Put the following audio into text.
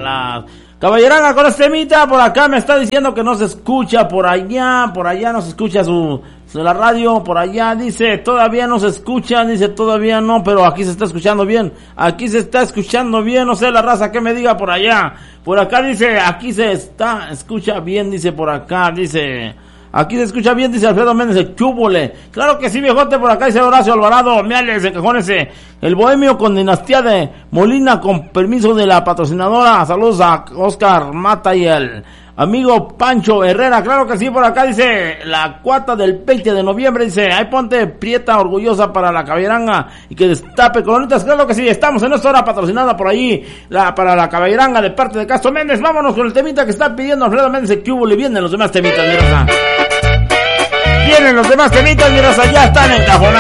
la caballeranga con este temita. Por acá me está diciendo que no se escucha por allá no se escucha la radio, por allá dice, todavía no se escucha, dice, todavía no, pero aquí se está escuchando bien, no sé la raza que me diga por allá, por acá dice, aquí se escucha bien, dice por acá, dice, aquí se escucha bien, dice Alfredo Méndez, el chúbole, claro que sí, viejote, por acá dice Horacio Alvarado, meales, el cajón ese, el bohemio con dinastía de Molina, con permiso de la patrocinadora, saludos a Oscar Mata y el amigo Pancho Herrera, claro que sí, por acá dice, la cuata del 20 de noviembre, dice, ahí ponte prieta orgullosa para la caballeranga y que destape colonitas, claro que sí, estamos en esta hora patrocinada por ahí, para la caballeranga de parte de Castro Méndez. Vámonos con el temita que está pidiendo Alfredo Méndez, el que hubo, le vienen los demás temitas, mi raza. Vienen los demás temitas, mi raza, ya están encajonados.